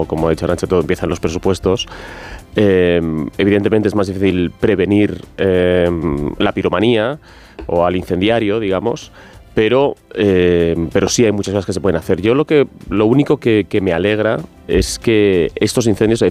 como ha dicho Arantxa, todo empieza en los presupuestos. Evidentemente es más difícil prevenir la piromanía o al incendiario, digamos, pero sí hay muchas cosas que se pueden hacer. Yo lo único que me alegra es que estos incendios